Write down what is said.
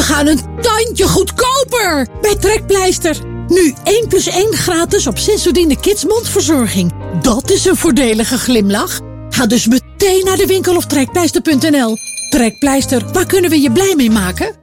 gaan een tandje goedkoper bij Trekpleister. Nu 1+1 gratis op Sensodyne Kids mondverzorging. Dat is een voordelige glimlach. Ga dus meteen naar de winkel of trekpleister.nl. Trekpleister, waar kunnen we je blij mee maken?